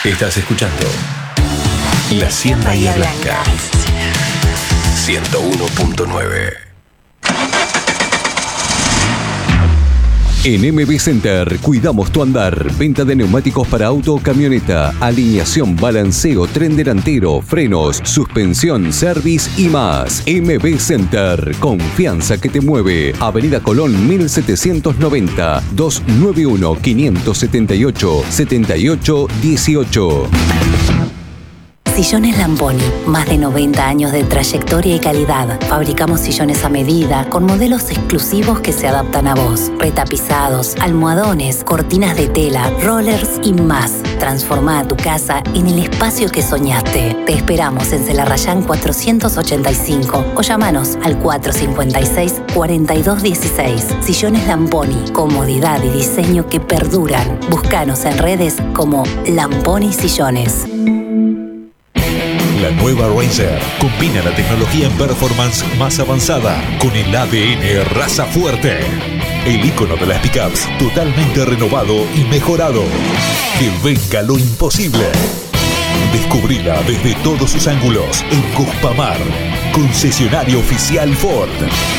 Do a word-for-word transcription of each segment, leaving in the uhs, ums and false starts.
Estás escuchando La cien Bahía Blanca. ciento uno punto nueve. En M B Center cuidamos tu andar. Venta de neumáticos para auto o camioneta, alineación, balanceo, tren delantero, frenos, suspensión, service y más. M B Center, confianza que te mueve. Avenida Colón mil setecientos noventa, dos nueve uno, cinco siete ocho, siete ocho uno ocho. Sillones Lamponi, más de noventa años de trayectoria y calidad. Fabricamos sillones a medida, con modelos exclusivos que se adaptan a vos. Retapizados, almohadones, cortinas de tela, rollers y más. Transforma a tu casa en el espacio que soñaste. Te esperamos en Celarrayán cuatrocientos ochenta y cinco o llamanos al cuatro cinco seis, cuatro dos uno seis. Sillones Lamponi, comodidad y diseño que perduran. Búscanos en redes como Lamponi Sillones. La nueva Racer combina la tecnología en performance más avanzada con el A D N raza fuerte. El icono de las pickups totalmente renovado y mejorado. Que venga lo imposible. Descubrila desde todos sus ángulos en Cuspamar, concesionario oficial Ford.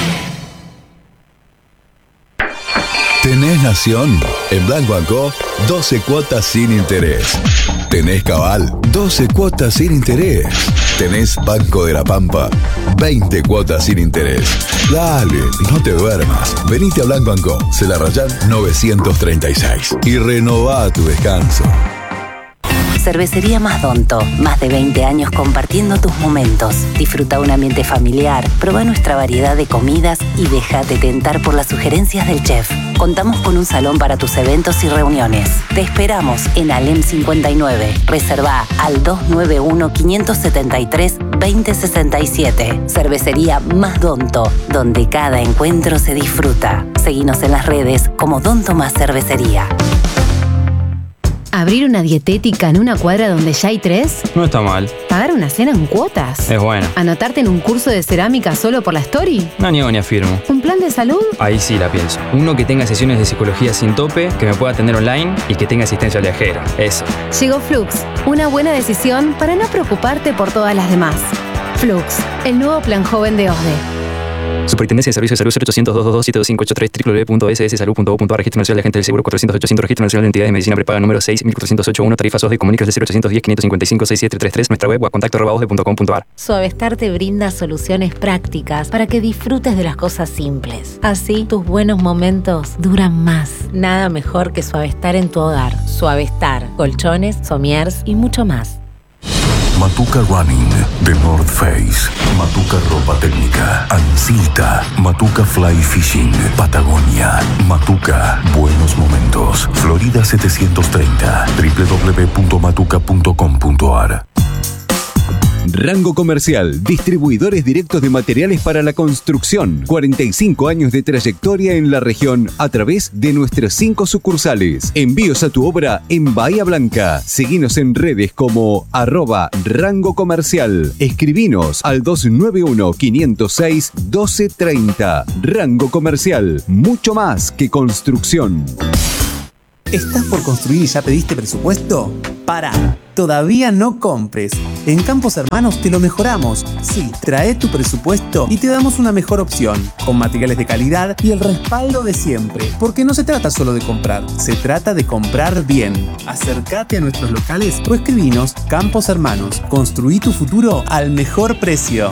¿Tenés Nación? En Blanco Banco, doce cuotas sin interés. ¿Tenés Cabal? doce cuotas sin interés. ¿Tenés Banco de la Pampa? veinte cuotas sin interés. Dale, no te duermas. Venite a Blanco Banco, Celarrayán novecientos treinta y seis. Y renová tu descanso. Cervecería Masdonto, más de veinte años compartiendo tus momentos. Disfruta un ambiente familiar, prueba nuestra variedad de comidas y déjate tentar por las sugerencias del chef. Contamos con un salón para tus eventos y reuniones. Te esperamos en Alem cincuenta y nueve. Reserva al dos nueve uno, cinco siete tres, dos cero seis siete. Cervecería Masdonto, donde cada encuentro se disfruta. Seguinos en las redes como Don Tomás Cervecería. ¿Abrir una dietética en una cuadra donde ya hay tres? No está mal. ¿Pagar una cena en cuotas? Es bueno. ¿Anotarte en un curso de cerámica solo por la story? No niego ni afirmo. ¿Un plan de salud? Ahí sí la pienso. Uno que tenga sesiones de psicología sin tope, que me pueda atender online y que tenga asistencia viajera. Eso. Llegó Flux, una buena decisión para no preocuparte por todas las demás. Flux, el nuevo plan joven de O S D E. Superintendencia de Servicios de Salud cero ochocientos, doscientos veintidós, siete dos cinco ocho tres, doble u doble u doble u punto ese ese salud punto gov punto a r. Registro Nacional de Agentes del Seguro cuatrocientos ochocientos. Registro Nacional de Entidades de Medicina Prepaga número seis mil cuatrocientos ochenta y uno. Tarifas O S D E. Comunícase de cero ochocientos diez, quinientos cincuenta y cinco, sesenta y siete treinta y tres. Nuestra web o a contacto arroba osde punto com punto a r. Suavestar te brinda soluciones prácticas para que disfrutes de las cosas simples. Así, tus buenos momentos duran más. Nada mejor que Suavestar en tu hogar. Suavestar, colchones, somiers y mucho más. Matuca Running de North Face, Matuca Ropa Técnica, Ancilta, Matuca Fly Fishing, Patagonia, Matuca Buenos Momentos, Florida setecientos treinta, doble u doble u doble u punto matuca punto com punto a r. Rango Comercial, distribuidores directos de materiales para la construcción. cuarenta y cinco años de trayectoria en la región a través de nuestras cinco sucursales. Envíos a tu obra en Bahía Blanca. Seguinos en redes como arroba Rango Comercial. Escribinos al dos nueve uno, cinco cero seis, uno dos tres cero. Rango Comercial, mucho más que construcción. ¿Estás por construir y ya pediste presupuesto? Pará, todavía no compres. En Campos Hermanos te lo mejoramos. Sí, trae tu presupuesto y te damos una mejor opción, con materiales de calidad y el respaldo de siempre. Porque no se trata solo de comprar, se trata de comprar bien. Acércate a nuestros locales o escribinos. Campos Hermanos, construí tu futuro al mejor precio.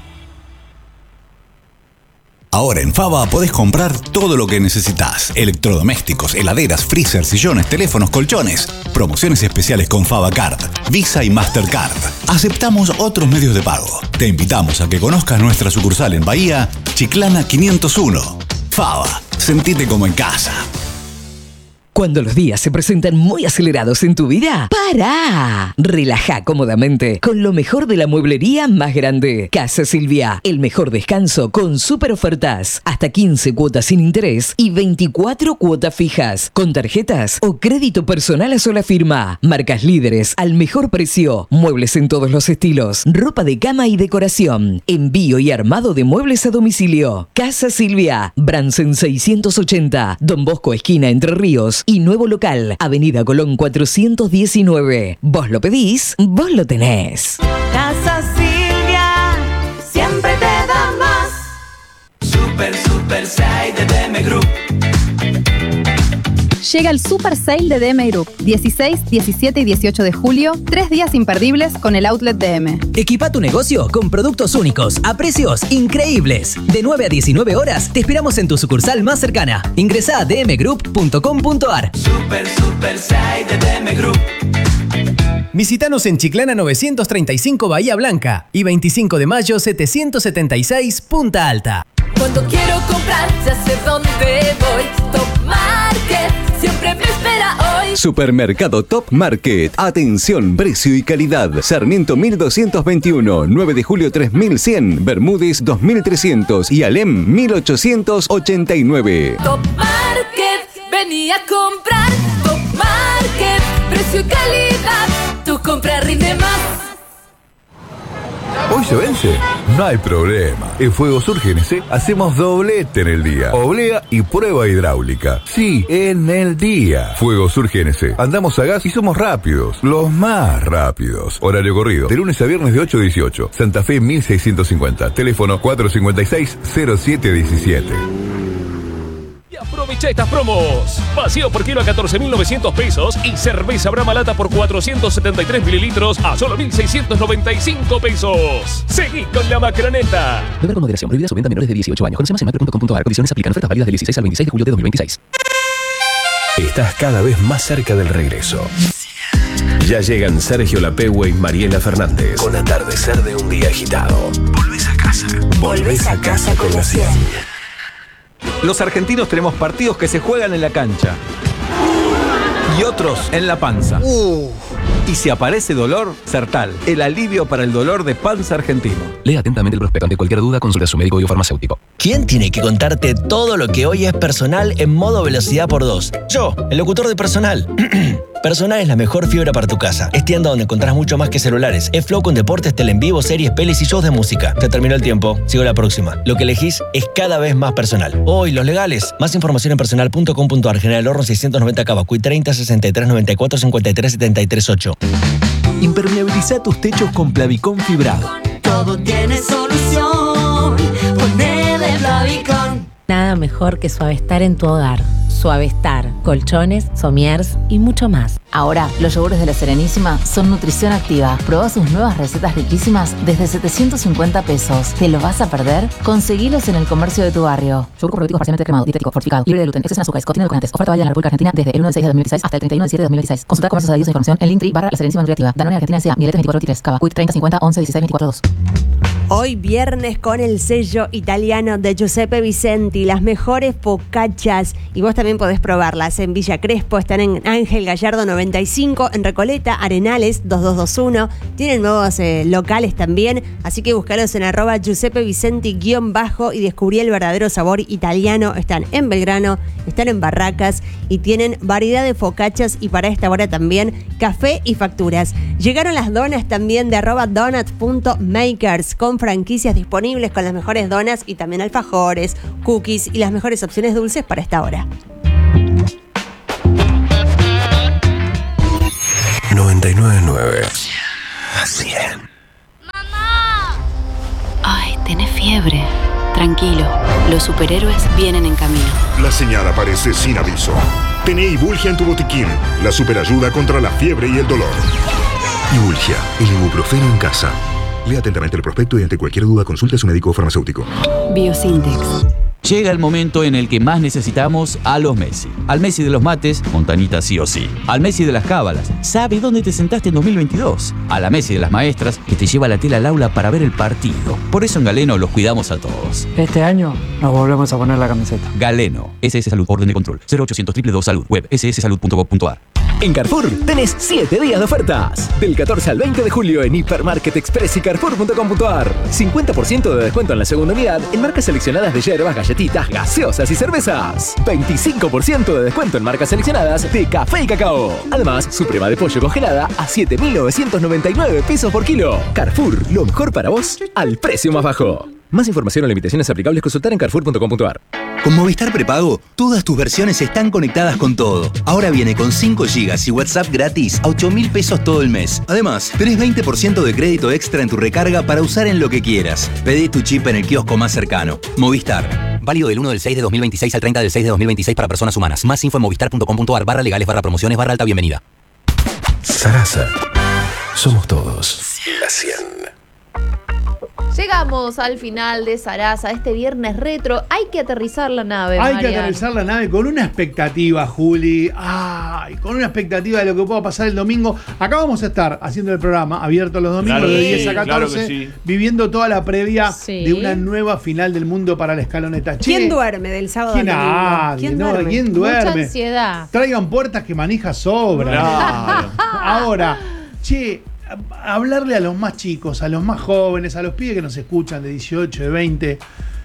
Ahora en Fava podés comprar todo lo que necesitas. Electrodomésticos, heladeras, freezer, sillones, teléfonos, colchones. Promociones especiales con Fava Card, Visa y Mastercard. Aceptamos otros medios de pago. Te invitamos a que conozcas nuestra sucursal en Bahía, Chiclana quinientos uno. Fava, sentite como en casa. Cuando los días se presentan muy acelerados en tu vida, ¡para! Relaja cómodamente con lo mejor de la mueblería más grande. Casa Silvia, el mejor descanso con súper ofertas. Hasta quince cuotas sin interés y veinticuatro cuotas fijas. Con tarjetas o crédito personal a sola firma. Marcas líderes al mejor precio. Muebles en todos los estilos. Ropa de cama y decoración. Envío y armado de muebles a domicilio. Casa Silvia, Bransen seiscientos ochenta. Don Bosco, esquina Entre Ríos. Pesos. Y nuevo local, Avenida Colón cuatrocientos diecinueve. Vos lo pedís, vos lo tenés. Casa Silvia, siempre te da más. Super, super sale de D M Group. Llega el Super Sale de D M Group, dieciséis, diecisiete y dieciocho de julio, tres días imperdibles con el Outlet D M. Equipa tu negocio con productos únicos, a precios increíbles. De nueve a diecinueve horas, te esperamos en tu sucursal más cercana. Ingresá a d m group punto com punto a r. Super, super sale de D M Group. Visítanos en Chiclana novecientos treinta y cinco Bahía Blanca y veinticinco de mayo setecientos setenta y seis Punta Alta. Cuando quiero comprar, ya sé dónde voy. Top Market, siempre me espera hoy. Supermercado Top Market. Atención, precio y calidad. Sarmiento mil doscientos veintiuno, nueve de julio tres mil cien, Bermúdez dos mil trescientos y Alem mil ochocientos ochenta y nueve. Top Market, vení a comprar. Top Market, precio y calidad. Tu compra rinde más. ¿Hoy se vence? No hay problema. En Fuego Sur G N C hacemos doblete en el día. Oblea y prueba hidráulica. Sí, en el día. Fuego Sur G N C. Andamos a gas y somos rápidos. Los más rápidos. Horario corrido. De lunes a viernes de ocho a dieciocho. Santa Fe mil seiscientos cincuenta. Teléfono cuatro cinco seis, cero siete uno siete. Aprovecha estas promos. Vacío por kilo a catorce mil novecientos pesos y cerveza Brahma Lata por cuatrocientos setenta y tres mililitros a solo mil seiscientos noventa y cinco pesos. Seguí con la macroneta. Beber con moderación. Prohibida su venta a menores de dieciocho años. Conoce más en macro punto com punto a r. Condiciones aplican. Ofertas válidas del dieciséis al veintiséis de julio de dos mil veintiséis. Estás cada vez más cerca del regreso. Ya llegan Sergio Lapehue y Mariela Fernández con Atardecer de un día agitado. Volvés a casa. Volvés a casa con la cien. Los argentinos tenemos partidos que se juegan en la cancha y otros en la panza. Uh. Y si aparece dolor, Sertal, el alivio para el dolor de panza argentino. Lea atentamente el prospecto. Ante cualquier duda, consulte a su médico o farmacéutico. ¿Quién tiene que contarte todo lo que hoy es personal en modo velocidad por dos? Yo, el locutor de Personal. Personal es la mejor fibra para tu casa. Es tienda donde encontrás mucho más que celulares. Es Flow con deportes, tele en vivo, series, pelis y shows de música. Te terminó el tiempo. Sigo la próxima. Lo que elegís es cada vez más personal. Hoy, los legales. Más información en personal punto com punto a r. General Horno seiscientos noventa Cavacuy treinta, sesenta y tres, noventa y cuatro, cincuenta y tres, setenta y tres, ocho. Impermeabiliza tus techos con Plavicón fibrado. Todo tiene solución. Ponele Plavicón. Nada mejor que Suavestar en tu hogar. Suavestar, colchones, somiers y mucho más. Ahora, los yogures de La Serenísima son nutrición activa. Prueba sus nuevas recetas riquísimas desde setecientos cincuenta pesos. ¿Te lo vas a perder? Conseguilos en el comercio de tu barrio. Yogur probiótico parcialmente cremado, dietético, fortificado, libre de gluten, exceso en azúcares, contiene edulcorantes. Oferta válida en la República Argentina desde el uno de seis de dos mil dieciséis hasta el treinta y uno de siete de dos mil dieciséis. Consulta comercios adheridos a información en Linktree barra La Serenísima Nutriactiva. Danone Argentina S A, Miletes veinticuatro veintitrés, Cava, Quick treinta cincuenta once dieciséis veinticuatro dos. Hoy viernes con el sello italiano de Giuseppe Vicenti, las mejores focaccias, y vos también podés probarlas en Villa Crespo, están en Ángel Gallardo noventa y cinco, en Recoleta, Arenales dos dos dos uno, tienen nuevos eh, locales también, así que búscalos en arroba Giuseppe Vicenti guión bajo y descubrí el verdadero sabor italiano. Están en Belgrano, están en Barracas y tienen variedad de focaccias y para esta hora también café y facturas. Llegaron las donas también de arroba donut punto makers con franquicias disponibles con las mejores donas y también alfajores, cookies y las mejores opciones dulces para esta hora. noventa y nueve punto nueve a cien. Ay, tenés fiebre. Tranquilo, los superhéroes vienen en camino. La señal aparece sin aviso. Tené Ibulgia en tu botiquín, la superayuda contra la fiebre y el dolor. Ibulgia, el ibuprofeno en casa. Lea atentamente el prospecto y ante cualquier duda consulte a su médico o farmacéutico. Biosintex. Llega el momento en el que más necesitamos a los Messi. Al Messi de los mates, Montanita sí o sí. Al Messi de las cábalas, sabe dónde te sentaste en dos mil veintidós. A la Messi de las maestras, que te lleva la tela al aula para ver el partido. Por eso en Galeno los cuidamos a todos. Este año nos volvemos a poner la camiseta. Galeno, S S Salud, orden de control, cero ochocientos dos dos dos Salud, web s s salud punto gov punto a r. En Carrefour tenés siete días de ofertas. Del catorce al veinte de julio en Hipermarket Express y Carrefour punto com punto a r. cincuenta por ciento de descuento en la segunda unidad en marcas seleccionadas de hierbas, galletitas, gaseosas y cervezas. veinticinco por ciento de descuento en marcas seleccionadas de café y cacao. Además, suprema de pollo congelada a siete mil novecientos noventa y nueve pesos por kilo. Carrefour, lo mejor para vos al precio más bajo. Más información o limitaciones aplicables consultar en carrefour punto com punto a r. Con Movistar Prepago, todas tus versiones están conectadas con todo. Ahora viene con cinco gigas y WhatsApp gratis a ocho mil pesos todo el mes. Además, tenés veinte por ciento de crédito extra en tu recarga para usar en lo que quieras. Pedí tu chip en el kiosco más cercano. Movistar. Válido del uno del seis de dos mil veintiséis al treinta del seis de dos mil veintiséis para personas humanas. Más info en movistar punto com punto a r barra legales barra promociones barra alta bienvenida. Sarasa. Somos todos. La cien. Llegamos al final de Sarasa, este viernes retro. Hay que aterrizar la nave, Hay Marian. que aterrizar la nave con una expectativa, Juli. Ay, con una expectativa de lo que pueda pasar el domingo. Acá vamos a estar haciendo el programa abierto los domingos Claro de que diez sí, a catorce, claro que sí. viviendo toda la previa Sí. de una nueva final del mundo para la escaloneta. Che, ¿Quién duerme del sábado ¿Quién al domingo? nadie? ¿Quién No, duerme? ¿quién Mucha duerme? ansiedad. Traigan puertas que manija sobra. Claro. Ahora, che, a- hablarle a los más chicos, a los más jóvenes, a los pibes que nos escuchan de dieciocho, de veinte.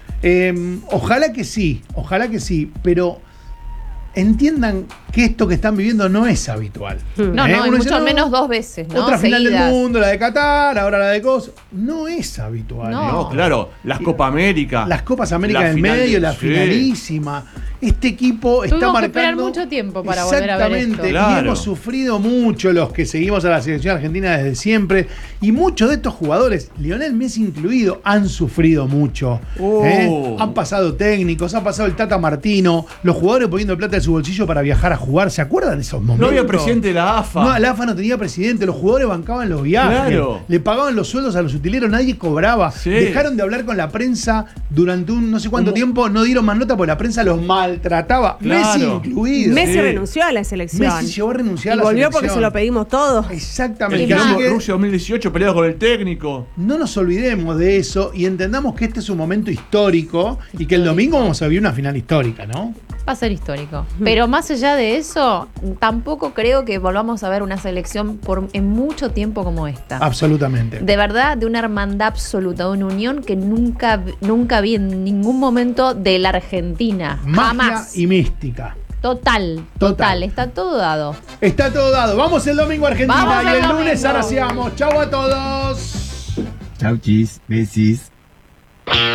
eh, ojalá que sí, ojalá que sí, pero entiendan que esto que están viviendo no es habitual. No, ¿Eh? no, y Uno mucho dice, no, menos dos veces, ¿no? Otra final del Seguidas. mundo, la de Qatar, ahora la de Cos. No es habitual. No. ¿eh? No, claro, las Copa América. Las Copas América La del final medio, de- la sí. finalísima. Este equipo está Tuvimos que marcando. esperar mucho tiempo para volver a ver esto. Exactamente. Y Claro. hemos sufrido mucho los que seguimos a la selección argentina desde siempre. Y muchos de estos jugadores, Lionel Messi incluido, han sufrido mucho. Oh. ¿eh? Han pasado técnicos, ha pasado el Tata Martino, los jugadores poniendo plata de su bolsillo para viajar a jugar. ¿Se acuerdan de esos momentos? No había presidente de la A F A. No, la A F A no tenía presidente, los jugadores bancaban los viajes, Claro. le pagaban los sueldos a los utileros, nadie cobraba. Sí. Dejaron de hablar con la prensa durante un no sé cuánto Como- tiempo, no dieron más nota porque la prensa los maltrataba. Claro. Messi incluido. Messi Sí. renunció a la selección. Messi llegó a renunciar y a la volvió selección. porque se lo pedimos todos. Exactamente. El Así quilombo que Rusia dos mil dieciocho peleado con el técnico. no nos olvidemos de eso y entendamos que este es un momento histórico y que el domingo vamos a vivir una final histórica, ¿no? Va a ser histórico. Pero más allá de eso, tampoco creo que volvamos a ver una selección por en mucho tiempo como esta. Absolutamente. De verdad, de una hermandad absoluta, de una unión que nunca, nunca vi en ningún momento de la Argentina. Magia Jamás. y mística. Total, total, Total. está todo dado. Está todo dado. Vamos el domingo a Argentina Vamos y el el lunes domingo. arraseamos. Chau a todos. Chau, chis, besis.